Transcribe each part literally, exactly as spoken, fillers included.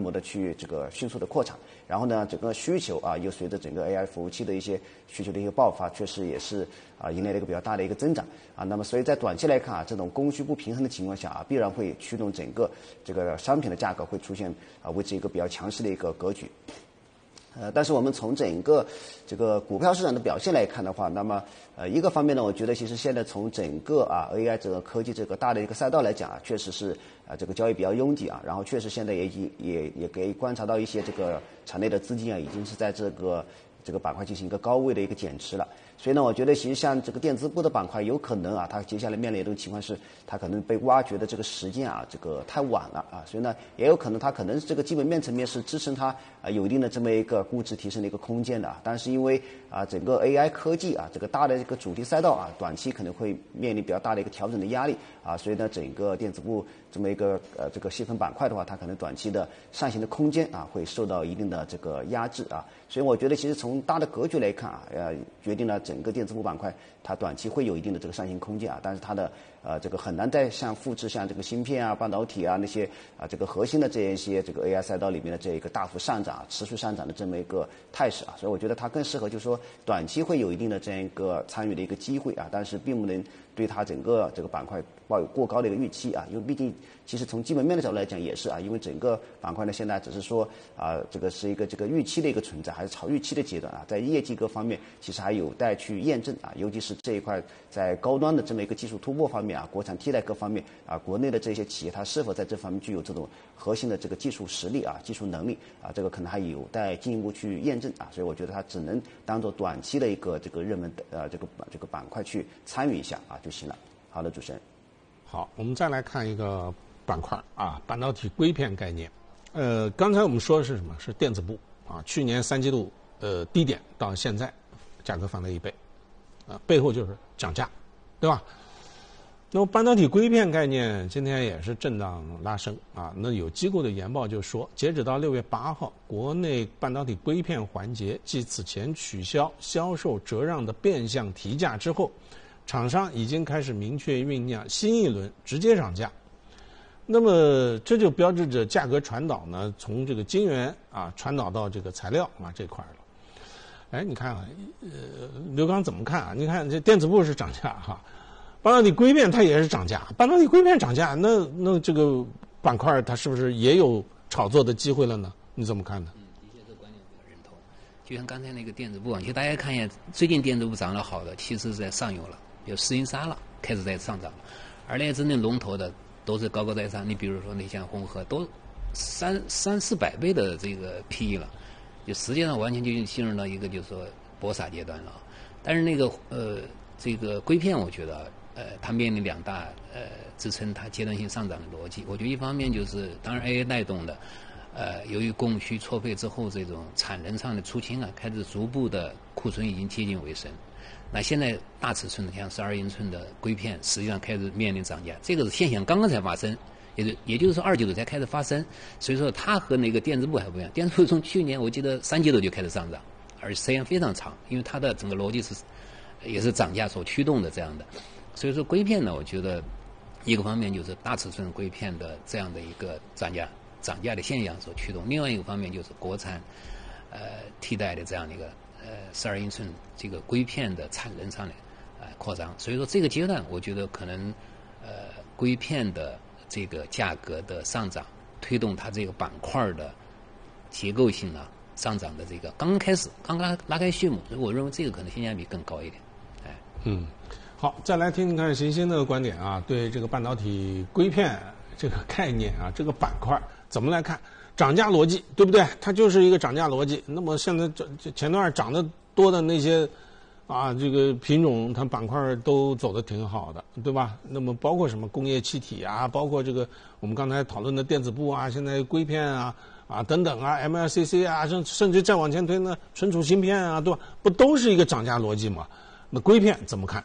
模的去这个迅速的扩产，然后呢，整个需求啊又随着整个 A I 服务器的一些需求的一个爆发，确实也是啊迎来了一个比较大的一个增长啊。那么所以在短期来看啊，这种供需不平衡的情况下啊，必然会驱动整个这个商品的价格会出现啊维持一个比较强势的一个格局。呃，但是我们从整个这个股票市场的表现来看的话，那么呃一个方面呢，我觉得其实现在从整个啊 A I 这个科技这个大的一个赛道来讲啊，确实是啊这个交易比较拥挤啊，然后确实现在也也也也可以观察到一些这个场内的资金啊，已经是在这个这个板块进行一个高位的一个减持了。所以呢，我觉得其实像这个电子部的板块，有可能啊，它接下来面临一种情况是，它可能被挖掘的这个时间啊，这个太晚了啊，所以呢，也有可能它可能这个基本面层面是支撑它啊有一定的这么一个估值提升的一个空间的啊，但是因为啊整个 A I 科技啊这个大的这个主题赛道啊，短期可能会面临比较大的一个调整的压力啊，所以呢，整个电子部这么一个呃这个细分板块的话，它可能短期的上行的空间啊会受到一定的这个压制啊，所以我觉得其实从大的格局来看啊，呃，决定了整个电子部板块它短期会有一定的这个上行空间啊，但是它的呃这个很难再像复制像这个芯片啊、半导体啊那些啊这个核心的这一些这个 A I 赛道里面的这一个大幅上涨、持续上涨的这么一个态势啊，所以我觉得它更适合就是说短期会有一定的这样一个参与的一个机会啊，但是并不能对它整个这个板块抱有过高的一个预期啊，因为毕竟其实从基本面的角度来讲也是啊，因为整个板块呢现在只是说啊这个是一个这个预期的一个存在，还是炒预期的阶段啊，在业绩各方面其实还有待去验证啊，尤其是这一块在高端的这么一个技术突破方面啊，国产替代各方面啊，国内的这些企业它是否在这方面具有这种核心的这个技术实力啊、技术能力啊，这个可能还有待进一步去验证啊，所以我觉得它只能当做短期的一个这个热门的呃这个这个板块去参与一下啊就行了。好的，主持人。 好，我们再来看一个板块啊，半导体硅片概念。呃，刚才我们说的是什么？是电子部啊，去年三季度呃低点到现在，价格翻了一倍，啊，背后就是涨价，对吧？那么半导体硅片概念今天也是震荡拉升啊。那有机构的研报就说，截止到六月八号，国内半导体硅片环节继此前取消销售折让的变相提价之后，厂商已经开始明确酝酿新一轮直接涨价。那么这就标志着价格传导呢，从这个晶圆啊传导到这个材料啊这块了。哎，你看啊，呃，刘刚怎么看啊？你看这电子部是涨价哈，半导体硅片它也是涨价，半导体硅片涨价，那那这个板块它是不是也有炒作的机会了呢？你怎么看呢？ 嗯，的确这个观点比较认同。就像刚才那个电子部啊，其实大家看一下，最近电子部涨得好的，其实是在上游了，比如石英砂了，开始在上涨了，而那些真正龙头的都是高高在上。你比如说那像红河，都三三四百倍的这个 P E 了，就实际上完全就进入到一个就是说搏杀阶段了。但是那个呃这个硅片，我觉得呃它面临两大呃支撑它阶段性上涨的逻辑。我觉得一方面就是当然 A I 带动的。呃，由于供需错配之后，这种产能上的出清啊，开始逐步的库存已经接近尾声。那现在大尺寸的像十二英寸的硅片，实际上开始面临涨价，这个是现象刚刚才发生，也就也就是说二季度才开始发生。所以说它和那个电子部还不一样，电子部从去年我记得三季度就开始上涨，而且时间非常长，因为它的整个逻辑是也是涨价所驱动的这样的。所以说硅片呢，我觉得一个方面就是大尺寸硅片的这样的一个涨价。涨价的现象所驱动，另外一个方面就是国产，呃，替代的这样的一个呃十二英寸这个硅片的产能上的呃扩张，所以说这个阶段，我觉得可能呃硅片的这个价格的上涨，推动它这个板块的结构性啊上涨的这个刚刚开始，刚刚拉开序幕，所以我认为这个可能性价比更高一点，哎， 嗯，好，再来听听看邢鑫的观点啊，对这个半导体硅片这个概念啊，这个板块。怎么来看涨价逻辑，对不对？它就是一个涨价逻辑。那么现在这这前段涨得多的那些啊，这个品种它板块都走得挺好的，对吧？那么包括什么工业气体啊，包括这个我们刚才讨论的电子部啊，现在硅片啊啊等等啊 ，M L C C 啊，甚甚至再往前推呢，存储芯片啊，对吧？不都是一个涨价逻辑吗？那硅片怎么看？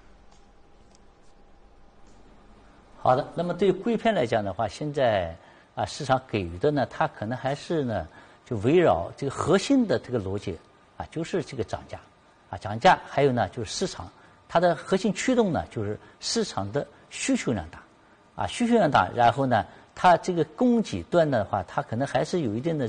好的，那么对于硅片来讲的话，现在。啊，市场给予的呢，它可能还是呢，就围绕这个核心的这个逻辑啊，就是这个涨价，啊涨价，还有呢就是市场，它的核心驱动呢就是市场的需求量大，啊需求量大，然后呢，它这个供给端的话，它可能还是有一定的。